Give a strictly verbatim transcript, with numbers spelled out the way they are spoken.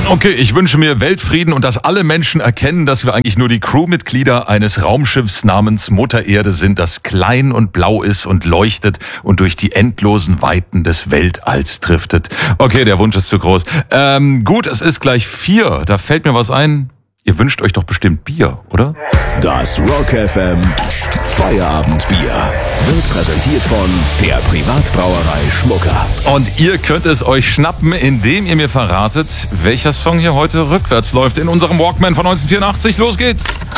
Okay, ich wünsche mir Weltfrieden und dass alle Menschen erkennen, dass wir eigentlich nur die Crewmitglieder eines Raumschiffs namens Mutter Erde sind, das klein und blau ist und leuchtet und durch die endlosen Weiten des Weltalls driftet. Okay, der Wunsch ist zu groß. Ähm, gut, es ist gleich vier. Da fällt mir was ein. Ihr wünscht euch doch bestimmt Bier, oder? Das Rock F M Feierabendbier wird präsentiert von der Privatbrauerei Schmucker. Und ihr könnt es euch schnappen, indem ihr mir verratet, welcher Song hier heute rückwärts läuft in unserem Walkman von neunzehnhundertvierundachtzig. Los geht's!